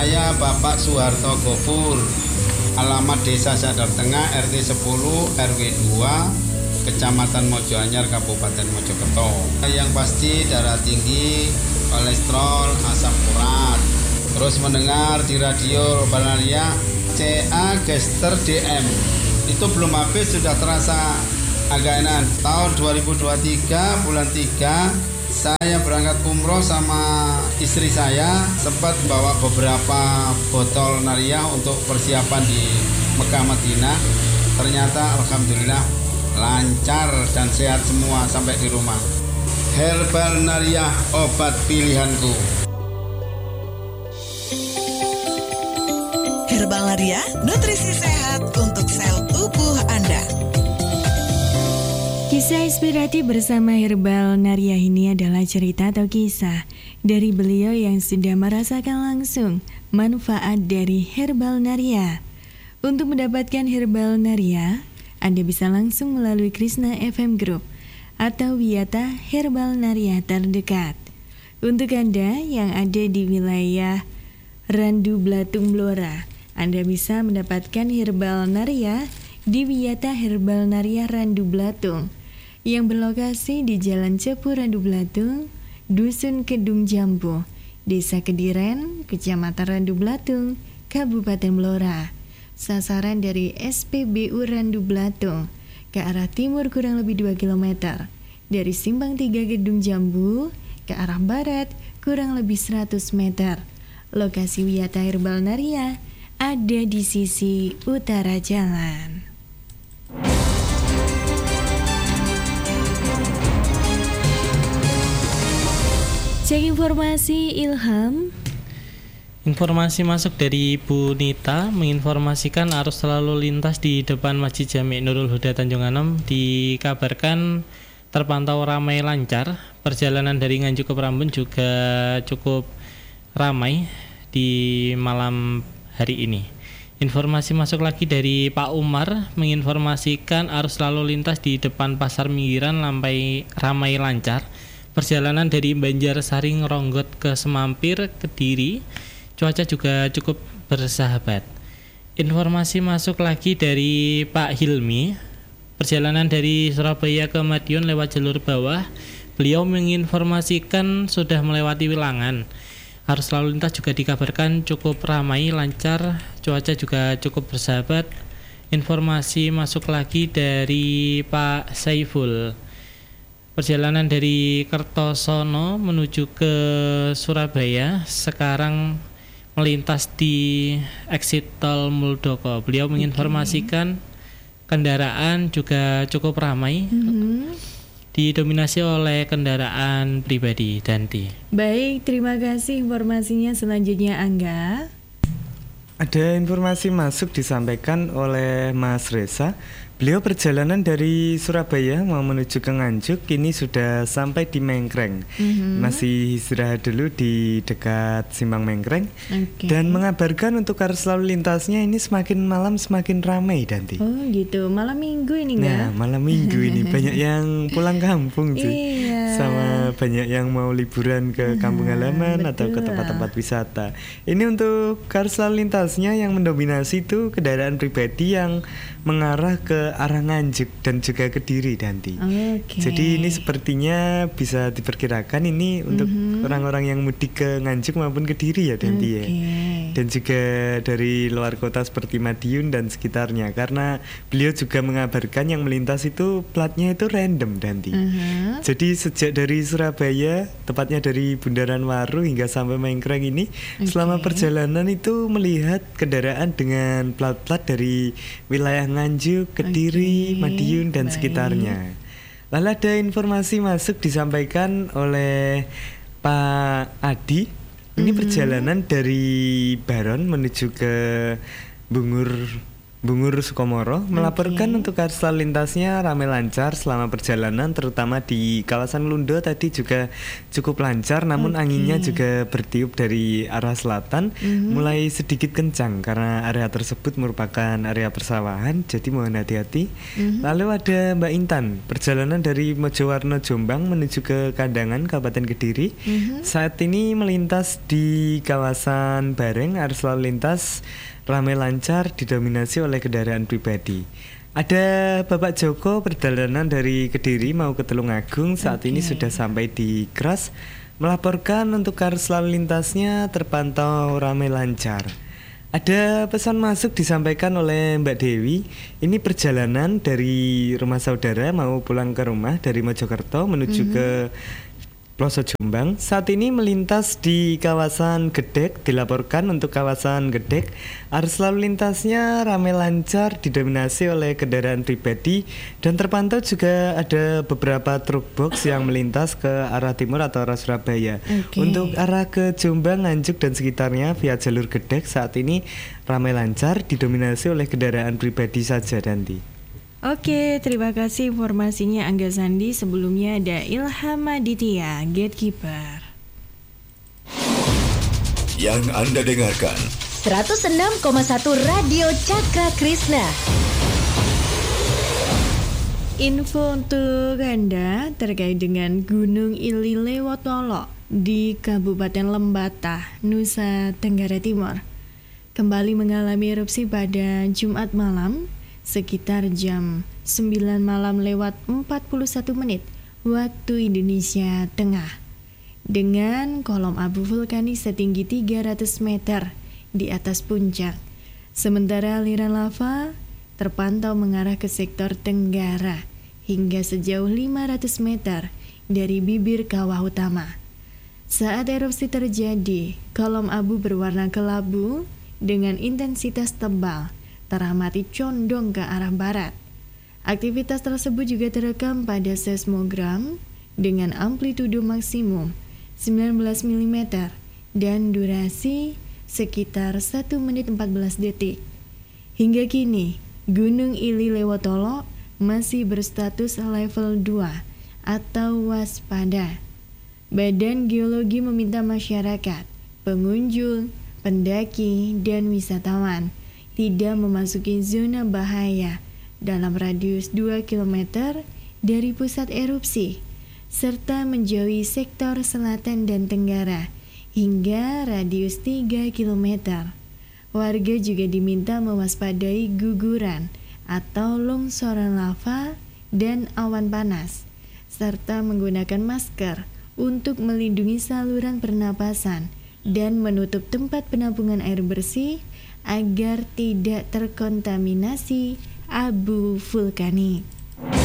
saya Bapak Soeharto Gofur. Alamat Desa Sadar Tengah, RT 10, RW 2, Kecamatan Mojoanyar, Kabupaten Mojokerto. Yang pasti darah tinggi, kolesterol, asam urat. Terus mendengar di radio Banaria CA Gester DM. Itu belum habis sudah terasa agak enak. Tahun 2023 bulan 3 saya berangkat umroh sama istri saya, sempat bawa beberapa botol Naria untuk persiapan di Mekah Madinah. Ternyata alhamdulillah lancar dan sehat semua sampai di rumah. Herbal Naria, obat pilihanku. Herbal Naria, nutrisi sehat untuk sel tubuh Anda. Kisah inspiratif bersama Herbal Naria ini adalah cerita atau kisah dari beliau yang sudah merasakan langsung manfaat dari Herbal Naria. Untuk mendapatkan Herbal Naria, Anda bisa langsung melalui Krishna FM Group atau Wiyata Herbal Naria terdekat. Untuk Anda yang ada di wilayah Randu Blatung Blora, Anda bisa mendapatkan Herbal Naria di Wiyata Herbal Naria Randu Blatung yang berlokasi di Jalan Cepu Randu Blatung, Dusun Kedung Jambu, Desa Kediren, Kecamatan Randu Blatung, Kabupaten Blora. Sasaran dari SPBU Randu Blatung ke arah timur kurang lebih 2 km. Dari Simpang 3 Gedung Jambu ke arah barat kurang lebih 100 meter. Lokasi Wiyata Herbal Naria ada di sisi utara jalan. Cek informasi Ilham. Informasi masuk dari Bu Nita menginformasikan arus lalu lintas di depan Masjid Jami' Nurul Huda Tanjung Anom dikabarkan terpantau ramai lancar. Perjalanan dari Nganjuk ke Prambon juga cukup ramai di malam hari ini. Informasi masuk lagi dari Pak Umar menginformasikan arus lalu lintas di depan Pasar Minggiran ramai lancar. Perjalanan dari Banjarsari Ngeronggot ke Semampir, Kediri, cuaca juga cukup bersahabat. Informasi masuk lagi dari Pak Hilmi. Perjalanan dari Surabaya ke Madiun lewat jalur bawah. Beliau menginformasikan sudah melewati Wilangan. Arus lalu lintas juga dikabarkan cukup ramai, lancar, cuaca juga cukup bersahabat. Informasi masuk lagi dari Pak Saiful. Perjalanan dari Kertosono menuju ke Surabaya sekarang melintas di exit tol Muldoko. Beliau menginformasikan kendaraan juga cukup ramai. Didominasi oleh kendaraan pribadi. Danti. Baik, terima kasih informasinya. Selanjutnya Angga. Ada informasi masuk disampaikan oleh Mas Reza. Beliau perjalanan dari Surabaya mau menuju ke Nganjuk, kini sudah sampai di Mengkreng. Masih istirahat dulu di dekat Simpang Mengkreng. Dan mengabarkan untuk arus lalu lintasnya ini semakin malam semakin ramai, Danti. Oh gitu, malam minggu ini Nah, malam minggu ini banyak yang pulang kampung sih. Iya. Sama banyak yang mau liburan ke kampung halaman atau ke tempat-tempat wisata. Ini untuk arus lalu lintasnya yang mendominasi itu kendaraan pribadi yang mengarah ke arah Nganjuk dan juga Kediri, Danti. Jadi ini sepertinya bisa diperkirakan ini untuk orang-orang yang mudik ke Nganjuk maupun Kediri ya, Danti ya. Dan juga dari luar kota seperti Madiun dan sekitarnya, karena beliau juga mengabarkan yang melintas itu platnya itu random, Danti. Jadi sejak dari Surabaya, tepatnya dari Bundaran Waru hingga sampai Mengkreng ini, selama perjalanan itu melihat kendaraan dengan plat-plat dari wilayah Nganjuk, Kediri, Madiun dan sekitarnya. Lalu ada informasi masuk disampaikan oleh Pak Adi. Ini perjalanan dari Baron menuju ke Bungur Bungur Sukomoro melaporkan untuk arus lalu lintasnya ramai lancar selama perjalanan, terutama di kawasan Lundo tadi juga cukup lancar, namun anginnya juga bertiup dari arah selatan, mulai sedikit kencang karena area tersebut merupakan area persawahan, jadi mohon hati-hati. Lalu ada Mbak Intan, perjalanan dari Mojowarno Jombang menuju ke Kandangan Kabupaten Kediri. Saat ini melintas di kawasan Bareng, arus lalu lintas ramai lancar didominasi oleh kendaraan pribadi. Ada Bapak Joko perjalanan dari Kediri mau ke Tulungagung, saat ini sudah sampai di Kras, melaporkan untuk arus lalu lintasnya terpantau ramai lancar. Ada pesan masuk disampaikan oleh Mbak Dewi. Ini perjalanan dari rumah saudara mau pulang ke rumah dari Mojokerto menuju ke Ploso Jombang. Saat ini melintas di kawasan Gedek. Dilaporkan untuk kawasan Gedek arus lalu lintasnya ramai lancar didominasi oleh kendaraan pribadi, dan terpantau juga ada beberapa truk box yang melintas ke arah timur atau arah Surabaya. Untuk arah ke Jombang, Nganjuk dan sekitarnya via jalur Gedek saat ini ramai lancar didominasi oleh kendaraan pribadi saja nanti. Oke, terima kasih informasinya Angga Sandi. Sebelumnya ada Ilham Aditya, Gatekeeper. Yang Anda dengarkan 106,1 Radio Cakra Krishna. Info untuk Anda terkait dengan Gunung Ili Lewotolo di Kabupaten Lembata, Nusa Tenggara Timur, kembali mengalami erupsi pada Jumat malam sekitar jam 9 malam lewat 41 menit waktu Indonesia Tengah, dengan kolom abu vulkanik setinggi 300 meter di atas puncak. Sementara aliran lava terpantau mengarah ke sektor tenggara hingga sejauh 500 meter dari bibir kawah utama. Saat erupsi terjadi, kolom abu berwarna kelabu dengan intensitas tebal teramati condong ke arah barat. Aktivitas tersebut juga terekam pada seismogram dengan amplitudo maksimum 19 mm dan durasi sekitar 1 menit 14 detik. Hingga kini, Gunung Ili Lewotolo masih berstatus level 2 atau waspada. Badan Geologi meminta masyarakat, pengunjung, pendaki, dan wisatawan tidak memasuki zona bahaya dalam radius 2 km dari pusat erupsi, serta menjauhi sektor selatan dan tenggara hingga radius 3 km. Warga juga diminta mewaspadai guguran atau longsoran lava dan awan panas, serta menggunakan masker untuk melindungi saluran pernapasan dan menutup tempat penampungan air bersih agar tidak terkontaminasi abu vulkanik.